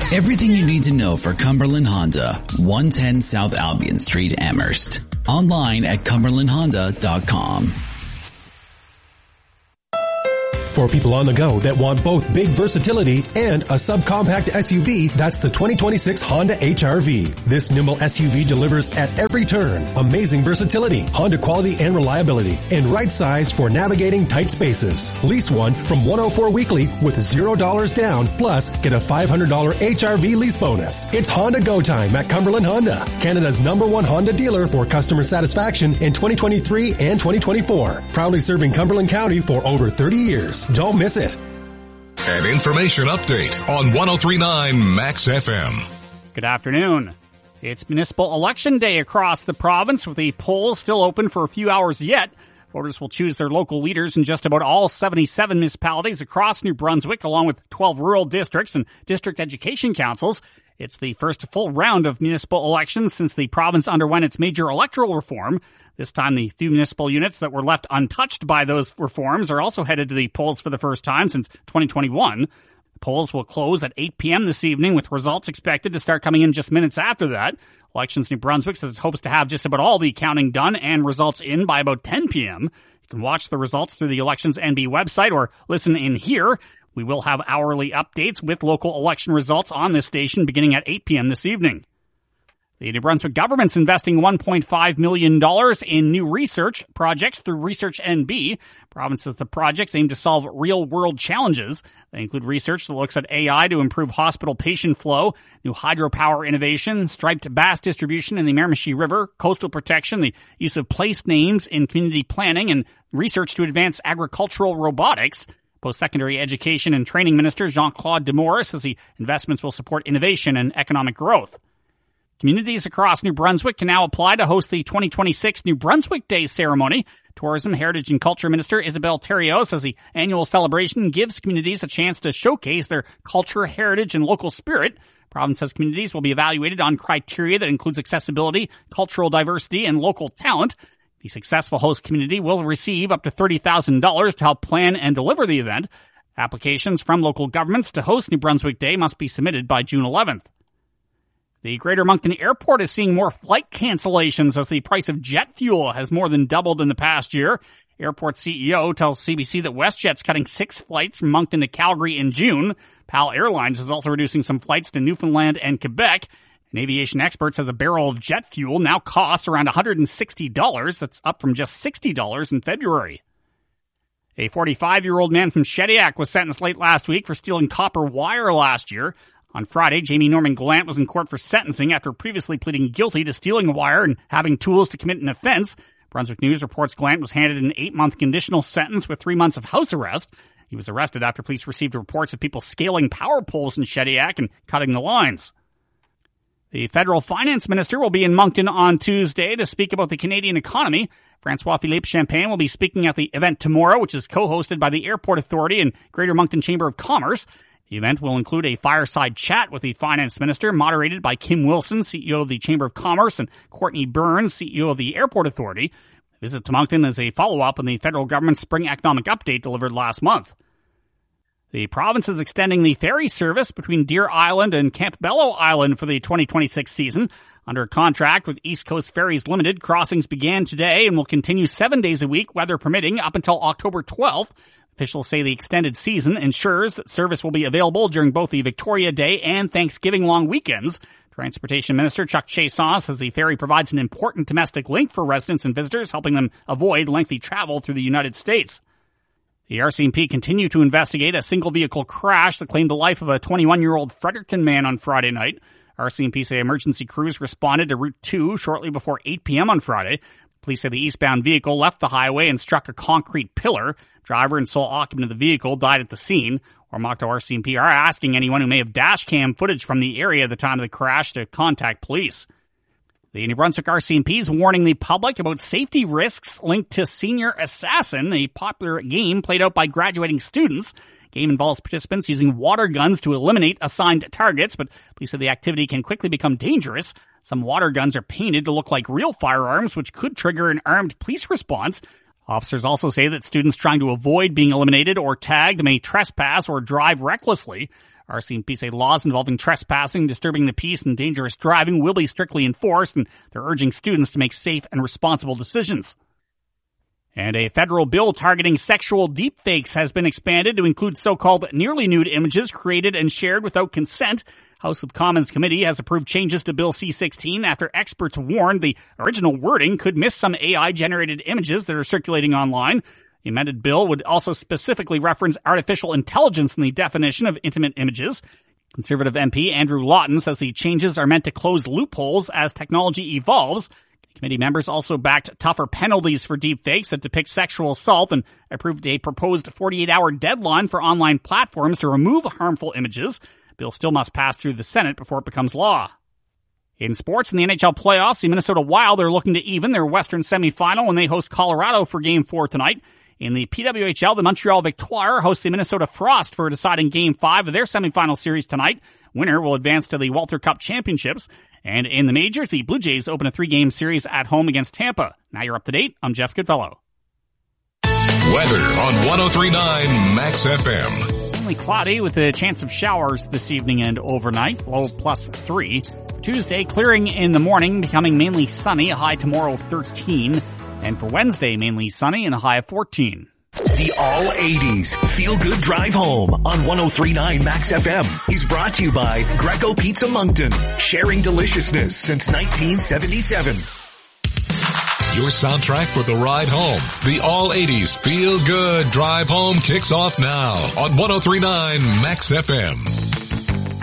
Everything you need to know for Cumberland Honda, 110 South Albion Street, Amherst. Online at cumberlandhonda.com. For people on the go that want both big versatility and a subcompact SUV, that's the 2026 Honda HR-V. This nimble SUV delivers at every turn amazing versatility, Honda quality and reliability, and right size for navigating tight spaces. Lease one from $104 weekly with $0 down, plus get a $500 HR-V lease bonus. It's Honda Go Time at Cumberland Honda, Canada's #1 Honda dealer for customer satisfaction in 2023 and 2024. Proudly serving Cumberland County for over 30 years. Don't miss it. An information update on 103.9 Max FM. Good afternoon. It's municipal election day across the province, with the polls still open for a few hours yet. Voters will choose their local leaders in just about all 77 municipalities across New Brunswick, along with 12 rural districts and district education councils. It's the first full round of municipal elections since the province underwent its major electoral reform. This time, the few municipal units that were left untouched by those reforms are also headed to the polls for the first time since 2021. The polls will close at 8 p.m. this evening, with results expected to start coming in just minutes after that. Elections New Brunswick says it hopes to have just about all the counting done and results in by about 10 p.m. You can watch the results through the Elections NB website or listen in here. We will have hourly updates with local election results on this station beginning at 8 p.m. this evening. The New Brunswick government's investing $1.5 million in new research projects through Research NB. Province says the projects aim to solve real-world challenges. They include research that looks at AI to improve hospital patient flow, new hydropower innovation, striped bass distribution in the Miramichi River, coastal protection, the use of place names in community planning, and research to advance agricultural robotics. Post-secondary education and training minister Jean-Claude Demore says the investments will support innovation and economic growth. Communities across New Brunswick can now apply to host the 2026 New Brunswick Day ceremony. Tourism, Heritage and Culture Minister Isabelle Thériault says the annual celebration gives communities a chance to showcase their culture, heritage, and local spirit. Province says communities will be evaluated on criteria that includes accessibility, cultural diversity, and local talent. The successful host community will receive up to $30,000 to help plan and deliver the event. Applications from local governments to host New Brunswick Day must be submitted by June 11th. The Greater Moncton Airport is seeing more flight cancellations as the price of jet fuel has more than doubled in the past year. Airport CEO tells CBC that WestJet's cutting 6 flights from Moncton to Calgary in June. PAL Airlines is also reducing some flights to Newfoundland and Quebec. An aviation expert says a barrel of jet fuel now costs around $160. That's up from just $60 in February. A 45-year-old man from Shediac was sentenced late last week for stealing copper wire last year. On Friday, Jamie Norman Glant was in court for sentencing after previously pleading guilty to stealing a wire and having tools to commit an offense. Brunswick News reports Glant was handed an 8-month conditional sentence with 3 months of house arrest. He was arrested after police received reports of people scaling power poles in Shediac and cutting the lines. The federal finance minister will be in Moncton on Tuesday to speak about the Canadian economy. Francois-Philippe Champagne will be speaking at the event tomorrow, which is co-hosted by the Airport Authority and Greater Moncton Chamber of Commerce. The event will include a fireside chat with the finance minister, moderated by Kim Wilson, CEO of the Chamber of Commerce, and Courtney Burns, CEO of the Airport Authority. The visit to Moncton is a follow-up on the federal government's spring economic update delivered last month. The province is extending the ferry service between Deer Island and Campbello Island for the 2026 season. Under a contract with East Coast Ferries Limited, crossings began today and will continue 7 days a week, weather permitting, up until October 12th. Officials say the extended season ensures that service will be available during both the Victoria Day and Thanksgiving long weekends. Transportation Minister Chuck Chiasson says the ferry provides an important domestic link for residents and visitors, helping them avoid lengthy travel through the United States. The RCMP continued to investigate a single-vehicle crash that claimed the life of a 21-year-old Fredericton man on Friday night. RCMP say emergency crews responded to Route 2 shortly before 8 p.m. on Friday. Police say the eastbound vehicle left the highway and struck a concrete pillar. Driver and sole occupant of the vehicle died at the scene. Ormocto RCMP are asking anyone who may have dash cam footage from the area at the time of the crash to contact police. The New Brunswick RCMP is warning the public about safety risks linked to Senior Assassin, a popular game played out by graduating students. The game involves participants using water guns to eliminate assigned targets, but police say the activity can quickly become dangerous. Some water guns are painted to look like real firearms, which could trigger an armed police response. Officers also say that students trying to avoid being eliminated or tagged may trespass or drive recklessly. RCMP laws involving trespassing, disturbing the peace, and dangerous driving will be strictly enforced, and they're urging students to make safe and responsible decisions. And a federal bill targeting sexual deepfakes has been expanded to include so-called nearly nude images created and shared without consent. House of Commons Committee has approved changes to Bill C-16 after experts warned the original wording could miss some AI-generated images that are circulating online. The amended bill would also specifically reference artificial intelligence in the definition of intimate images. Conservative MP Andrew Lawton says the changes are meant to close loopholes as technology evolves. Committee members also backed tougher penalties for deepfakes that depict sexual assault and approved a proposed 48-hour deadline for online platforms to remove harmful images. The bill still must pass through the Senate before it becomes law. In sports, in the NHL playoffs, the Minnesota Wild are looking to even their Western semifinal when they host Colorado for Game 4 tonight. In the PWHL, the Montreal Victoire hosts the Minnesota Frost for a deciding Game 5 of their semifinal series tonight. Winner will advance to the Walter Cup Championships. And in the majors, the Blue Jays open a 3-game series at home against Tampa. Now you're up to date. I'm Jeff Goodfellow. Weather on 103.9 Max FM. Only cloudy with a chance of showers this evening and overnight, low +3. For Tuesday, clearing in the morning, becoming mainly sunny, a high tomorrow 13. And for Wednesday, mainly sunny and a high of 14. The All-80s Feel-Good Drive Home on 103.9 Max FM is brought to you by Greco Pizza Moncton, sharing deliciousness since 1977. Your soundtrack for the ride home. The All-80s Feel Good Drive Home kicks off now on 103.9 Max FM.